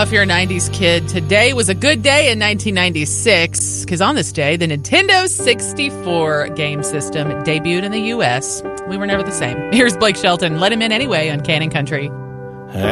if you're a 90s kid, today was a good day in 1996, because on this day, the Nintendo 64 game system debuted in the U.S. We were never the same. Here's Blake Shelton. Let him in anyway on Cannon Country.